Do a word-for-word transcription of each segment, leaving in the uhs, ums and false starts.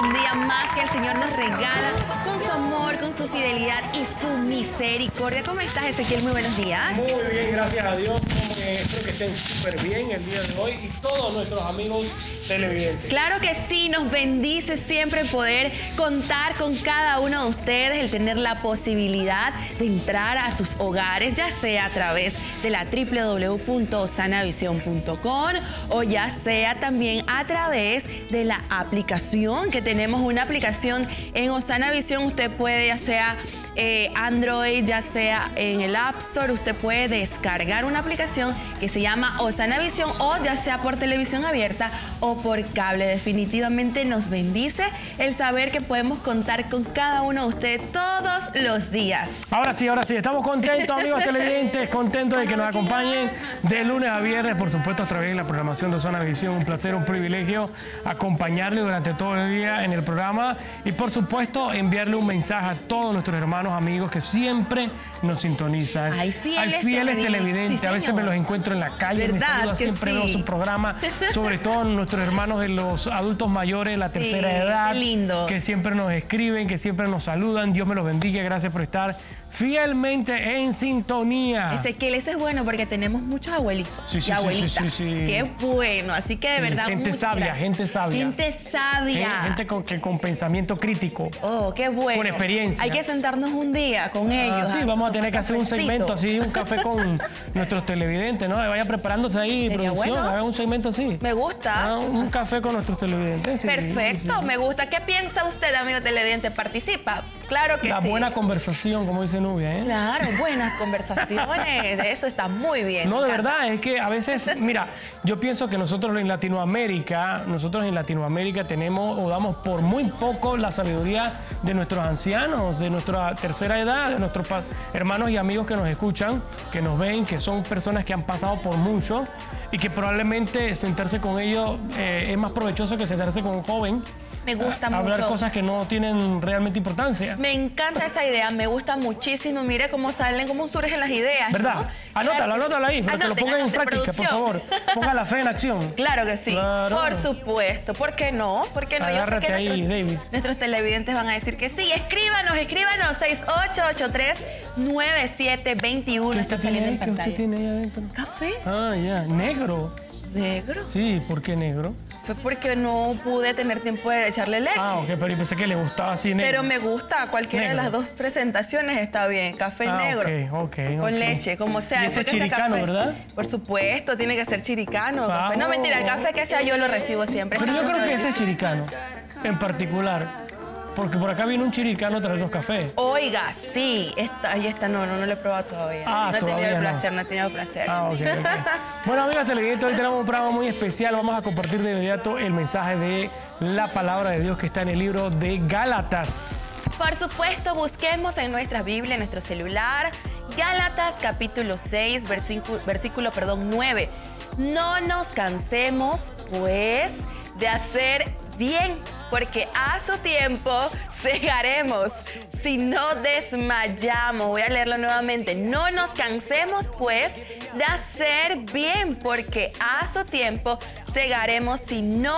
un día más que el Señor nos regala con su amor, con su fidelidad y su misericordia. ¿Cómo estás, Ezequiel? Muy buenos días. Muy bien, gracias a Dios. Espero que estén súper bien el día de hoy y todos nuestros amigos televidentes. Claro que sí, nos bendice siempre poder contar con cada uno de ustedes, el tener la posibilidad de entrar a sus hogares, ya sea a través de la doble u doble u doble u punto osanavision punto com o ya sea también a través de la aplicación, que tenemos una aplicación en Osana Visión. Usted puede, ya sea eh, Android, ya sea en el App Store, usted puede descargar una aplicación que se llama Osana Visión, o ya sea por televisión abierta o por cable. Definitivamente nos bendice el saber que podemos contar con cada uno de ustedes todos los días. Ahora sí, ahora sí, estamos contentos, amigos televidentes, contentos de que nos acompañen de lunes a viernes, por supuesto, a través de la programación de Osana Visión. Un placer, un privilegio acompañarle durante todo el día en el programa y, por supuesto, enviarle un mensaje a todos nuestros hermanos, amigos que siempre nos sintonizan. Hay fieles, Hay fieles televidentes, televidentes. Sí, a veces me los encuentro en la calle, me saludan, siempre sí. veo su programa, sobre todo nuestros hermanos de los adultos mayores de la tercera sí, edad, lindo. que siempre nos escriben, que siempre nos saludan. Dios me los bendiga, gracias por estar fielmente en sintonía. Ezequiel, ese es bueno porque tenemos muchos abuelitos sí, sí, y abuelitas. Sí, sí, sí. Qué bueno, así que de sí, verdad gente sabia, gracias. gente sabia. Gente sabia. Gente con, que, con pensamiento crítico. Oh, qué bueno. Con experiencia. Hay que sentarnos un día con ah, ellos. Sí, vamos a tener que hacer un segmento así, un café con nuestros televidentes, ¿no? Vaya preparándose ahí, ¿Sería producción, bueno? haga un segmento así. Me gusta. Ah, un café con nuestros televidentes. Sí, perfecto, sí, sí. me gusta. ¿Qué piensa usted, amigo televidente? ¿Participa? Claro que La sí. La buena conversación, como dice Nubia, ¿eh? Claro, buenas conversaciones. Eso está muy bien. No, de verdad, es que a veces, mira, yo pienso que nosotros en Latinoamérica, nosotros en Latinoamérica tenemos o damos por muy poco la sabiduría de nuestros ancianos, de nuestra tercera edad, de nuestros hermanos y amigos que nos escuchan, que nos ven, que son personas que han pasado por mucho y que probablemente sentarse con ellos eh, es más provechoso que sentarse con un joven. Me gusta a, mucho. Hablar cosas que no tienen realmente importancia. Me encanta esa idea, me gusta muchísimo. Mire cómo salen, cómo surgen las ideas, ¿verdad? ¿no? Anótalo, claro anótalo ahí, para anoten, que lo pongan en práctica, producción. por favor. Ponga la fe en acción. Claro que sí, claro. Por supuesto. ¿Por qué no? ¿Por qué no? Agárrate Yo sé que ahí, nuestros, David. nuestros televidentes van a decir que sí. Escríbanos, escríbanos. seis ocho ocho tres, nueve siete dos uno. Está saliendo en pantalla. ¿Qué usted tiene ahí adentro? ¿Café? Ah, ya. ¿Negro? ¿Negro? Sí, ¿por qué negro? Fue porque no pude tener tiempo de echarle leche. Ah, ok, pero yo pensé que le gustaba así negro. Pero me gusta, cualquiera negro. de las dos presentaciones está bien. Café ah, negro. Ok, ok. Con okay. leche, como sea. Y ese chiricano, café, ¿verdad? Por supuesto, tiene que ser chiricano. Ah, café. No, mentira, el café que sea yo lo recibo siempre. Pero yo creo que ese es chiricano, en particular. Porque por acá vino un chiricano a traer los cafés. Oiga, sí. Esta, ahí está, no, no, no lo he probado todavía. Ah, no he todavía tenido el no. placer, no he tenido el placer. Ah, ok, ok. Bueno, amigas televidentes, hoy tenemos un programa muy especial. Vamos a compartir de inmediato el mensaje de la palabra de Dios que está en el libro de Gálatas. Por supuesto, busquemos en nuestra Biblia, en nuestro celular, Gálatas capítulo seis, versículo, versículo perdón, nueve. No nos cansemos, pues, de hacer bien, porque a su tiempo segaremos si no desmayamos. Voy a leerlo nuevamente. No nos cansemos, pues, de hacer bien, porque a su tiempo segaremos si no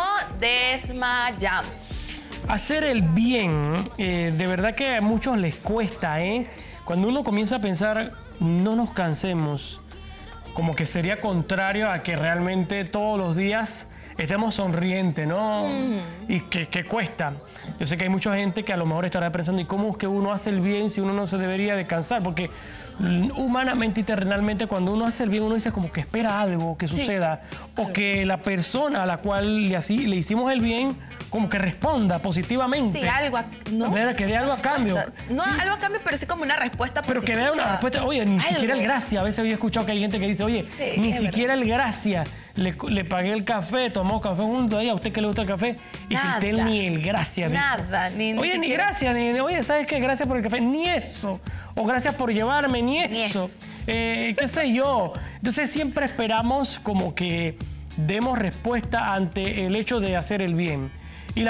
desmayamos. Hacer el bien, eh, de verdad que a muchos les cuesta, ¿eh? Cuando uno comienza a pensar, no nos cansemos, como que sería contrario a que realmente todos los días estemos sonrientes, ¿no? Mm. Y que, que cuesta. Yo sé que hay mucha gente que a lo mejor estará pensando, ¿y cómo es que uno hace el bien si uno no se debería de cansar? Porque humanamente y terrenalmente, cuando uno hace el bien, uno dice como que espera algo que suceda, sí, o que la persona a la cual le, así, le hicimos el bien, como que responda positivamente. Sí, algo a, ¿no? Que dé algo a cambio. No, sí. algo a cambio, pero sí como una respuesta Pero positiva. que dé una respuesta, oye, ni algo. siquiera el gracias. A veces había escuchado que hay gente que dice, oye, sí, ni siquiera verdad. el gracias. Le, le pagué el café, tomamos café juntos, ahí, a usted que le gusta el café, y Nada. que usted ni el gracias. Nada, ni, ni Oye, siquiera. ni gracias, ni, oye, ¿sabes qué? Gracias por el café, ni eso. O gracias por llevarme, ni eso. Ni eso. Eh, qué sé yo. Entonces siempre esperamos como que demos respuesta ante el hecho de hacer el bien.